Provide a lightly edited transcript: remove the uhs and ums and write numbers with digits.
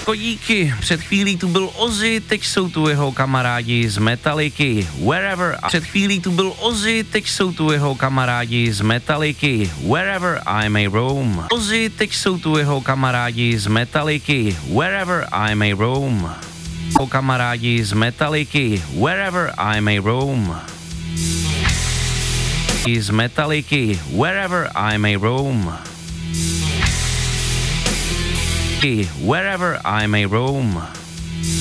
chodíky. Před chvílí tu byl Ozzy, teď jsou tu jeho kamarádi z Metallicy. Wherever. Před chvílí tu byl Ozzy, teď jsou tu jeho kamarádi z Metallicy. Wherever I may roam. Ozzy, teď jsou tu jeho kamarádi z Metallicy. Wherever I may roam. Jeho kamarádi z Metallicy. Wherever I may roam. Z Metallicy. Wherever I may roam. Wherever I may roam.